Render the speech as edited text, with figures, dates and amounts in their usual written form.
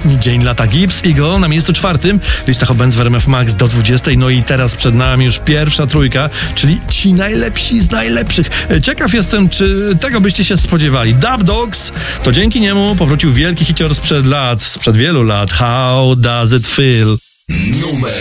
ostatni dzień lata. Gibbs Eagle na miejscu 4. Lista Hot Bands w RMF Max do 20. No i teraz przed nami już pierwsza trójka, czyli ci najlepsi z najlepszych. Ciekaw jestem, czy tego byście się spodziewali. Dub Dogs, to dzięki niemu powrócił wielki hicior sprzed wielu lat. How Does It Feel?